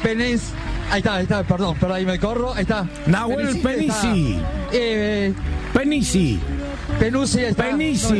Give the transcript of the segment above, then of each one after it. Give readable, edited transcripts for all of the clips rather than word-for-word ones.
Ahí está, perdón, ahí me corro, ahí está. Nahuel Penisi. Penisi. Penuzzi está. Penisi.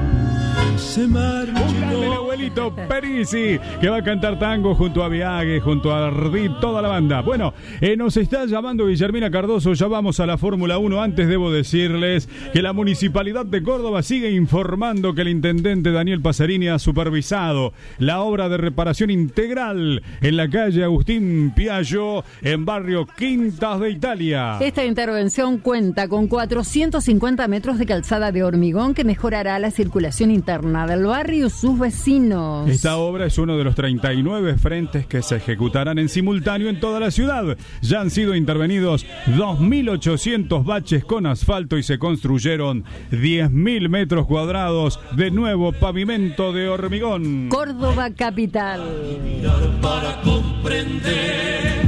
Un grande el abuelito Penisi, que va a cantar tango junto a Viague, junto a Ardit, toda la banda. Bueno, nos está llamando Guillermina Cardoso, ya vamos a la Fórmula 1. Antes debo decirles que la Municipalidad de Córdoba sigue informando que el intendente Daniel Pacerini ha supervisado la obra de reparación integral en la calle Agustín Piaggio, en barrio Quintas de Italia. Esta intervención cuenta con 450 metros de calzada de hormigón que mejorará la circulación interna del barrio y sus vecinos. Esta obra es uno de los 39 frentes que se ejecutarán en simultáneo en toda la ciudad. Ya han sido intervenidos 2.800 baches con asfalto y se construyeron 10.000 metros cuadrados de nuevo pavimento de hormigón. Córdoba capital. Para comprender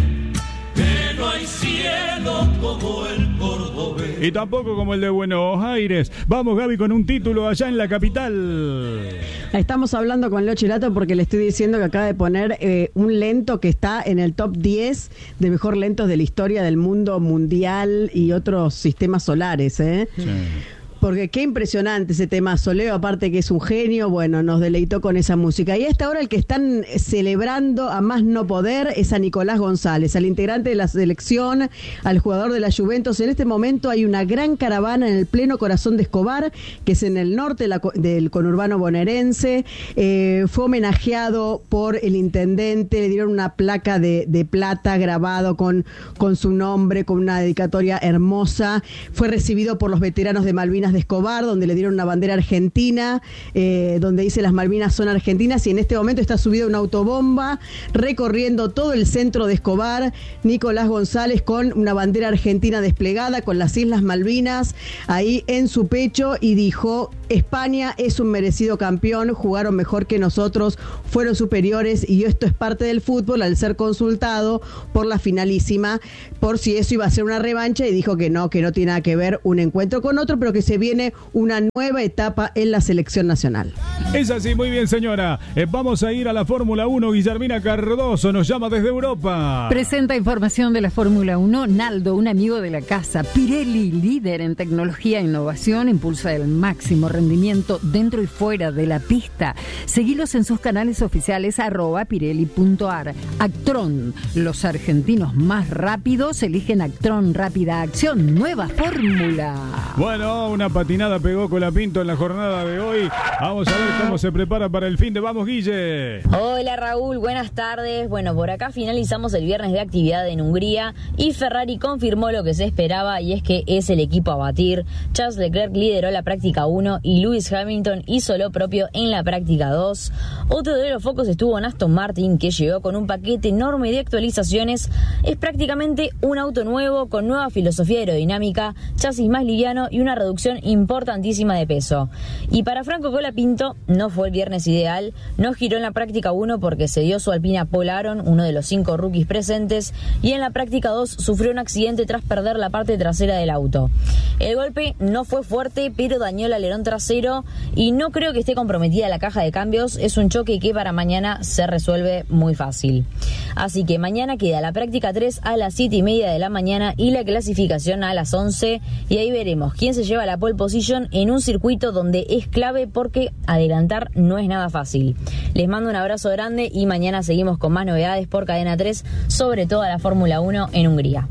que no hay cielo como el cordobés. Y tampoco como el de Buenos Aires. Vamos, Gaby, con un título allá en la capital. Estamos hablando con Leo Chelato porque le estoy diciendo que acaba de poner un lento que está en el top 10 de mejor lentos de la historia del mundo mundial y otros sistemas solares, ¿eh? Sí. Porque qué impresionante ese temazo. Leo, aparte que es un genio, bueno, nos deleitó con esa música. Y a esta hora el que están celebrando a más no poder es a Nicolás González, al integrante de la selección, al jugador de la Juventus. En este momento hay una gran caravana en el pleno corazón de Escobar, que es en el norte del conurbano bonaerense. Fue homenajeado por el intendente, le dieron una placa de plata grabado con su nombre, con una dedicatoria hermosa. Fue recibido por los veteranos de Malvinas de Escobar, donde le dieron una bandera argentina, donde dice las Malvinas son argentinas, y en este momento está subido una autobomba recorriendo todo el centro de Escobar, Nicolás González con una bandera argentina desplegada con las Islas Malvinas ahí en su pecho, y dijo: España es un merecido campeón, jugaron mejor que nosotros, fueron superiores, y esto es parte del fútbol, al ser consultado por la finalísima por si eso iba a ser una revancha, y dijo que no tiene nada que ver un encuentro con otro, pero que se viene una nueva etapa en la selección nacional. Es así, muy bien, señora. Vamos a ir a la Fórmula 1. Guillermina Cardoso nos llama desde Europa. Presenta información de la Fórmula 1 Naldo, un amigo de la casa. Pirelli, líder en tecnología e innovación, impulsa el máximo rendimiento dentro y fuera de la pista. Seguilos en sus canales oficiales @pirelli.ar. Actron, los argentinos más rápidos eligen Actron Rápida Acción, nueva fórmula. Bueno, una patinada pegó Colapinto en la jornada de hoy. Vamos a ver cómo se prepara para el fin de. Vamos, Guille. Hola, Raúl, buenas tardes. Bueno, por acá finalizamos el viernes de actividad en Hungría y Ferrari confirmó lo que se esperaba, y es que es el equipo a batir. Charles Leclerc lideró la práctica 1 y Lewis Hamilton hizo lo propio en la práctica 2. Otro de los focos estuvo en Aston Martin, que llegó con un paquete enorme de actualizaciones. Es prácticamente un auto nuevo con nueva filosofía aerodinámica, chasis más liviano y una reducción importantísima de peso. Y para Franco Colapinto no fue el viernes ideal, no giró en la práctica 1 porque se dio su Alpina Pole Aron, uno de los 5 rookies presentes, y en la práctica 2 sufrió un accidente tras perder la parte trasera del auto. El golpe no fue fuerte, pero dañó el alerón trasero y no creo que esté comprometida la caja de cambios. Es un choque que para mañana se resuelve muy fácil. Así que mañana queda la práctica 3 a las 7:30 de la mañana y la clasificación a las 11, y ahí veremos quién se lleva la pole position en un circuito donde es clave porque adelantar no es nada fácil. Les mando un abrazo grande y mañana seguimos con más novedades por Cadena 3, sobre todo la Fórmula 1 en Hungría.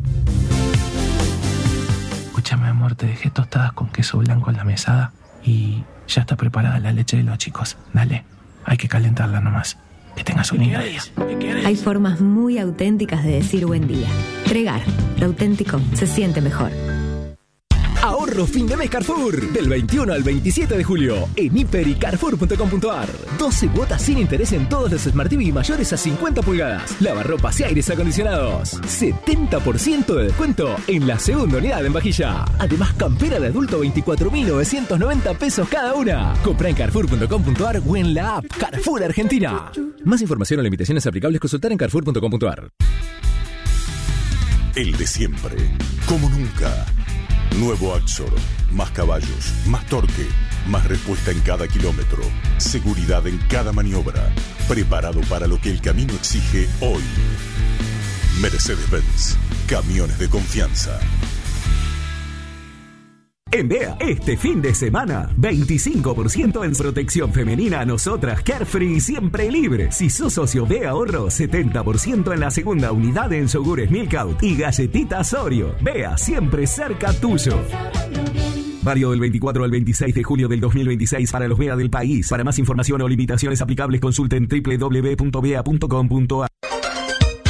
Escúchame, amor, te dejé tostadas con queso blanco en la mesada y ya está preparada la leche de los chicos. Dale, hay que calentarla nomás. Que tengas un lindo día. Hay formas muy auténticas de decir buen día. Tregar, lo auténtico se siente mejor. Ahorro fin de mes Carrefour, del 21 al 27 de julio, en hiper y carrefour.com.ar. 12 cuotas sin interés en todos los Smart TV mayores a 50 pulgadas, lavarropas y aires acondicionados. 70% de descuento en la segunda unidad en vajilla. Además, campera de adulto 24.990 pesos cada una. Compra en carrefour.com.ar o en la app Carrefour Argentina. Más información o limitaciones aplicables, consultar en carrefour.com.ar. El de siempre, como nunca. Nuevo Axor, más caballos, más torque, más respuesta en cada kilómetro, seguridad en cada maniobra, preparado para lo que el camino exige hoy. Mercedes-Benz, camiones de confianza. En BEA, este fin de semana, 25% en protección femenina a nosotras, Carefree siempre libre. Si sos socio BEA Ahorro, 70% en la segunda unidad en yogures Milkout y galletitas Oreo. BEA, siempre cerca tuyo. Válido del 24 al 26 de julio del 2026 para los BEA del país. Para más información o limitaciones aplicables, consulten www.bea.com.ar.